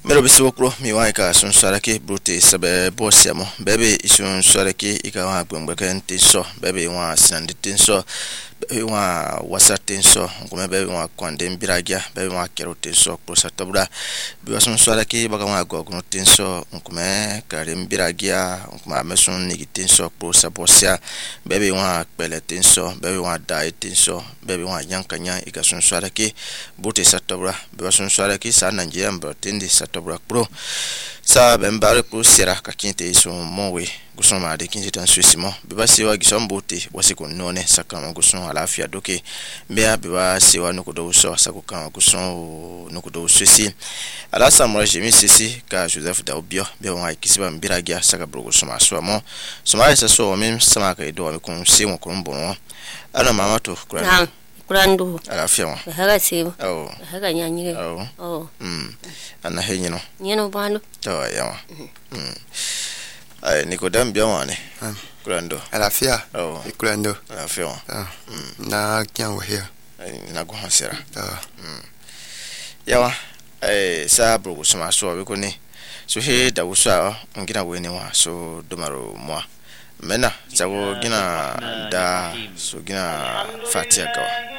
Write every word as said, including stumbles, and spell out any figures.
Mero bisokro mi wa ka sun sarake brute sabe bosiamo bebe isun sarake ika wa gbengbe kan tinso bebe wa sande tinso bebe wa wasate tinso kuma bebe wa kwande mbiragia bebe wa kero tinso pro satabra bebe sun sarake baga wa gogo tinso kuma kare mbiragia kuma mesun nigi tinso pro sabosia bebe wa pele tinso bebe wa dai tinso bebe wa yankanya ika sun sarake brute satabra bebe sun sarake sa Nigeria mbotindi satabra pro sa bembare pro sera ka kinte so mowe guson ma de kinje tan suisimo beba sewa gison bote wasiko none sakama guson alafia doke bea beba sewa nokodo so sakukama guson nokodo suisi ala samra jemi sisi ka Joseph Daubio be wa kisiba mbiragia saka brogo soma so mo soma isa so mem sama ka edo mi kun se won kun bon ana mama to kura Kurando alafia wa haga sebo oh haga nyanyire oh oh mm ana henyino nyeno balo to yawa mm ay Nikodem bia wane Kurando alafia oh Kurando alafia ah na kyan wo here na go hasera ah mm yawa eh sa brogo soma so be ko ni so he da wusa ngina we ni wa so domaro mo mena sago gina da so gina fatia gawa